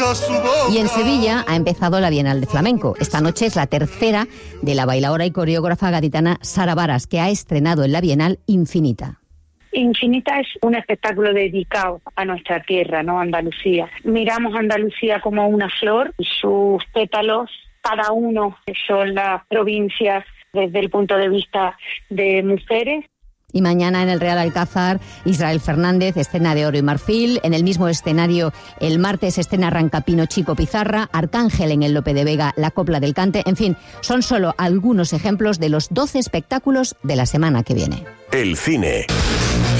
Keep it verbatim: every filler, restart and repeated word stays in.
Y en Sevilla ha empezado la Bienal de Flamenco. Esta noche es la tercera de la bailaora y coreógrafa gaditana Sara Varas, que ha estrenado en la Bienal Infinita. Infinita es un espectáculo dedicado a nuestra tierra, ¿no? Andalucía. Miramos a Andalucía como una flor y sus pétalos, cada uno son las provincias desde el punto de vista de mujeres. Y mañana en el Real Alcázar, Israel Fernández, escena de oro y marfil. En el mismo escenario, el martes, escena Rancapino Chico Pizarra, Arcángel en el Lope de Vega, La Copla del Cante. En fin, son solo algunos ejemplos de los doce espectáculos de la semana que viene. El cine.